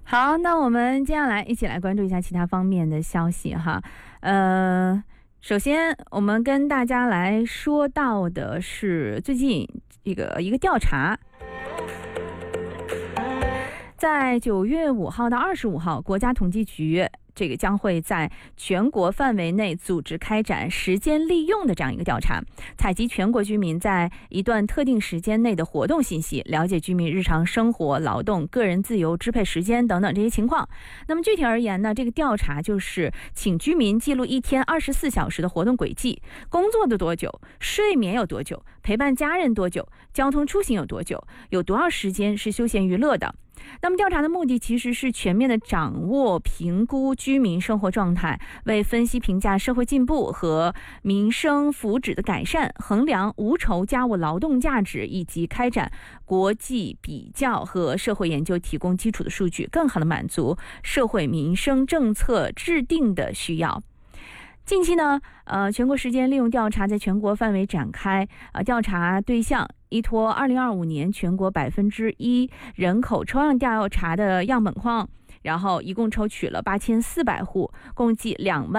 好，那我们接下来一起来关注一下其他方面的消息哈。首先我们跟大家来说到的是最近一个调查。在9月5号到25号，国家统计局将会在全国范围内组织开展时间利用的这样一个调查，采集全国居民在一段特定时间内的活动信息，了解居民日常生活、劳动、个人自由支配时间等等这些情况。那么具体而言呢，这个调查就是请居民记录一天24小时的活动轨迹，工作的多久，睡眠有多久，陪伴家人多久，交通出行有多久，有多少时间是休闲娱乐的。那么调查的目的其实是全面的掌握评估居民生活状态，为分析评价社会进步和民生福祉的改善，衡量无酬家务劳动价值，以及开展国际比较和社会研究提供基础的数据，更好地满足社会民生政策制定的需要。近期呢，全国时间利用调查在全国范围展开，调查对象依托2025年全国1%人口抽样调查的样本框，然后一共抽取了8400户，共计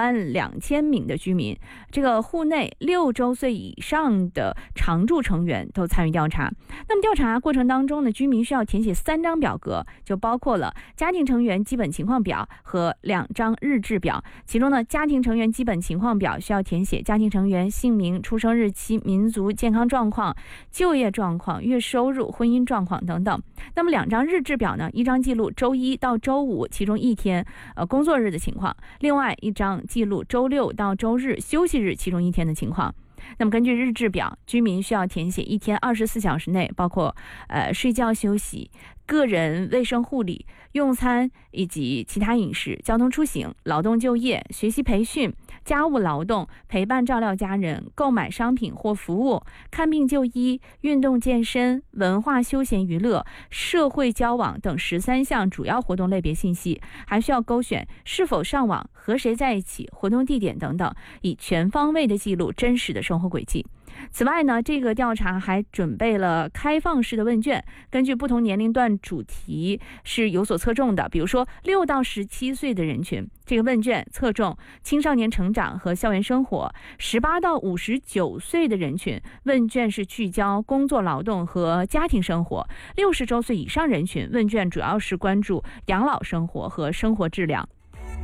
22000名的居民。这个户内6周岁以上的常住成员都参与调查。那么调查过程当中呢，居民需要填写3张表格，就包括了家庭成员基本情况表和2张日志表。其中呢，家庭成员基本情况表需要填写家庭成员姓名、出生日期、民族健康状况、就业状况、月收入、婚姻状况等等。那么2张日志表呢，一张记录周1到周5其中1天工作日的情况，另外1张记录周6到周日休息日其中1天的情况。那么根据日志表，居民需要填写一天24小时内包括睡觉休息、个人卫生护理、用餐以及其他饮食、交通出行、劳动就业、学习培训、家务劳动、陪伴照料家人、购买商品或服务、看病就医、运动健身、文化休闲娱乐、社会交往等13项主要活动类别信息，还需要勾选是否上网、和谁在一起、活动地点等等，以全方位的记录真实的生活轨迹。此外呢，这个调查还准备了开放式的问卷，根据不同年龄段主题是有所侧重的。比如说6到17岁的人群，这个问卷侧重青少年成长和校园生活；18到59岁的人群，问卷是聚焦工作劳动和家庭生活；60周岁以上人群，问卷主要是关注养老生活和生活质量。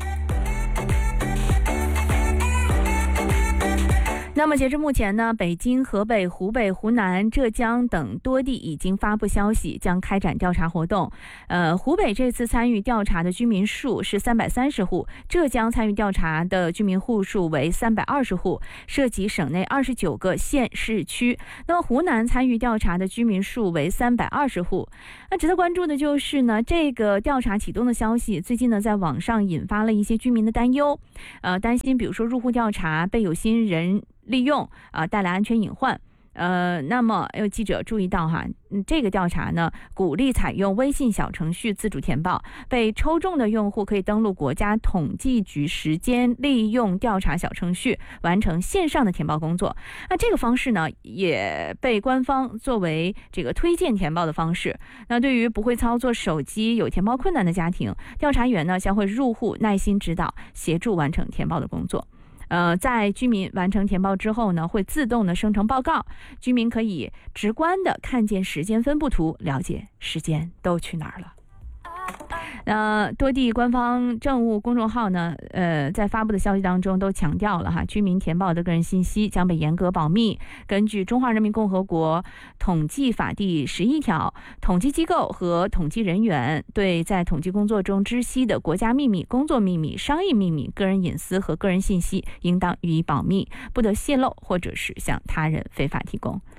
那么截至目前呢，北京、河北、湖北、湖南、浙江等多地已经发布消息，将开展调查活动。湖北这次参与调查的居民数是330户，浙江参与调查的居民户数为320户，涉及省内29个县市区。那么湖南参与调查的居民数为320户。那值得关注的就是呢，这个调查启动的消息，最近呢在网上引发了一些居民的担忧，担心比如说入户调查被有心人利用带来安全隐患。那么有记者注意到这个调查呢，鼓励采用微信小程序自主填报，被抽中的用户可以登录国家统计局时间利用调查小程序，完成线上的填报工作。那这个方式呢，也被官方作为这个推荐填报的方式。那对于不会操作手机、有填报困难的家庭，调查员呢将会入户耐心指导，协助完成填报的工作。在居民完成填报之后呢，会自动的生成报告，居民可以直观的看见时间分布图，了解时间都去哪儿了。多地官方政务公众号呢，在发布的消息当中都强调了居民填报的个人信息将被严格保密。根据《中华人民共和国统计法》第11条，统计机构和统计人员对在统计工作中知悉的国家秘密、工作秘密、商业秘密、个人隐私和个人信息，应当予以保密，不得泄露或者是向他人非法提供。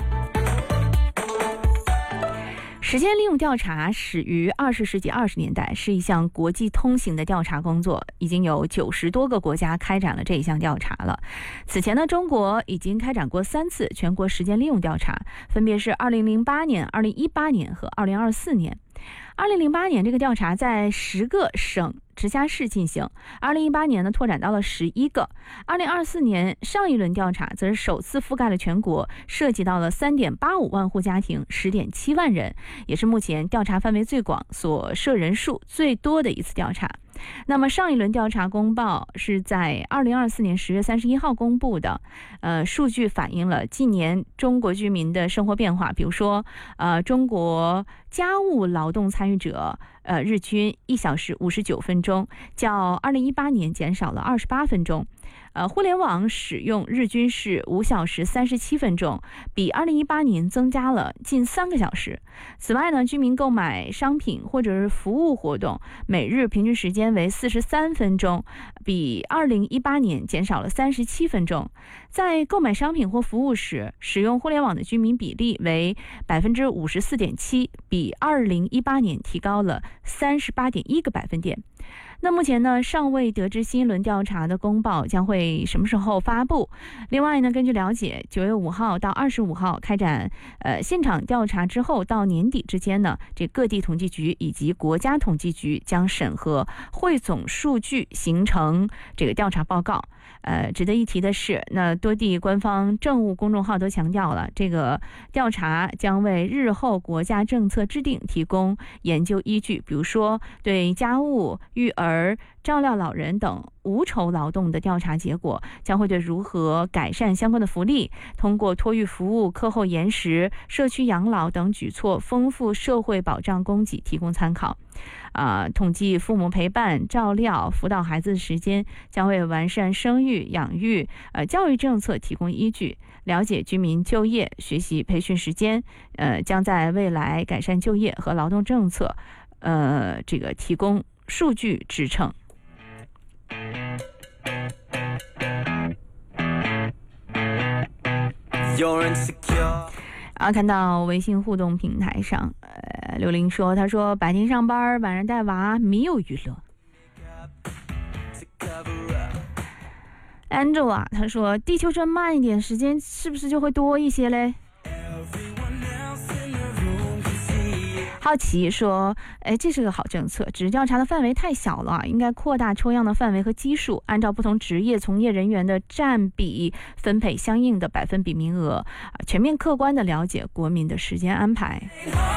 时间利用调查始于20世纪20年代，是一项国际通行的调查工作，已经有90多个国家开展了这一项调查了。此前呢，中国已经开展过3次全国时间利用调查，分别是2008年、2018年和2024年。 2008年这个调查在10个省直辖市进行，2018年呢拓展到了11个，2024年上一轮调查则是首次覆盖了全国，涉及到了3.85万户家庭，10.7万人，也是目前调查范围最广、所涉人数最多的一次调查。那么上一轮调查公报是在2024年10月31号公布的，数据反映了近年中国居民的生活变化，比如说，中国家务劳动参与者，日均1小时59分钟，较2018年减少了28分钟。互联网使用日均是5小时37分钟，比2018年增加了近3个小时。此外呢，居民购买商品或者是服务活动每日平均时间为43分钟，比2018年减少了37分钟。在购买商品或服务时，使用互联网的居民比例为54.7%，比2018年提高了38.1个百分点。那目前呢，尚未得知新一轮调查的公报将会什么时候发布。另外呢，根据了解，9月5号到25号开展现场调查之后，到年底之间呢，这各地统计局以及国家统计局将审核汇总数据，形成这个调查报告。值得一提的是，那多地官方政务公众号都强调了，这个调查将为日后国家政策制定提供研究依据。比如说，对家务、育儿、照料老人等无酬劳动的调查结果，将会对如何改善相关的福利，通过托育服务、课后延时、社区养老等举措，丰富社会保障供给提供参考。统计父母陪伴、照料、辅导孩子的时间，将为完善生育、养育、教育政策提供依据。了解居民就业、学习、培训时间，将在未来改善就业和劳动政策，这个提供数据支撑。看到微信互动平台上，刘玲说，他说白天上班，晚上带娃，没有娱乐。Angela 他说，地球转慢一点，时间是不是就会多一些嘞？好奇说，这是个好政策，只是调查的范围太小了，应该扩大抽样的范围和基数，按照不同职业从业人员的占比分配相应的百分比名额，全面客观地了解国民的时间安排。